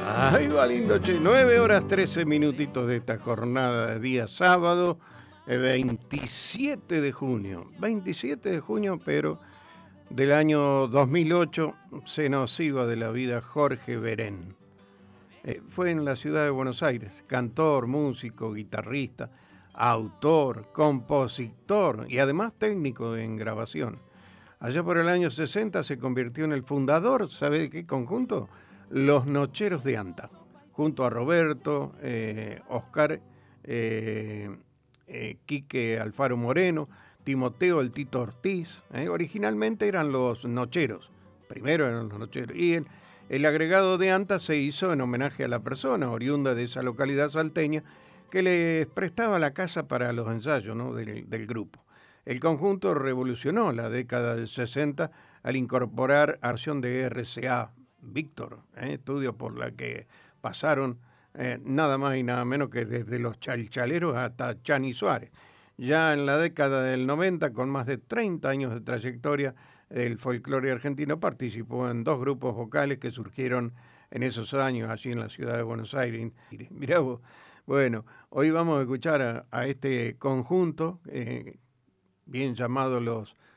Ahí va lindo, che. 9 horas 13 minutitos de esta jornada de día sábado, 27 de junio. 27 de junio, pero del año 2008 se nos iba de la vida Jorge Berén. Fue en la ciudad de Buenos Aires, cantor, músico, guitarrista, autor, compositor y además técnico en grabación. Allá por el año 60 se convirtió en el fundador, ¿sabe de qué conjunto? Los Nocheros de Anta, junto a Roberto, Oscar, Quique Alfaro Moreno, Timoteo el Tito Ortiz. Originalmente eran los Nocheros, primero eran los Nocheros, y el agregado de Anta se hizo en homenaje a la persona oriunda de esa localidad salteña que les prestaba la casa para los ensayos, ¿no?, del grupo. El conjunto revolucionó la década del 60 al incorporar acción de RCA Víctor, estudio por la que pasaron nada más y nada menos que desde los Chalchaleros hasta Chani Suárez. Ya en la década del 90, con más de 30 años de trayectoria, el folclore argentino participó en dos grupos vocales que surgieron en esos años, allí en la ciudad de Buenos Aires. Mirá vos. Bueno, hoy vamos a escuchar a este conjunto bien llamados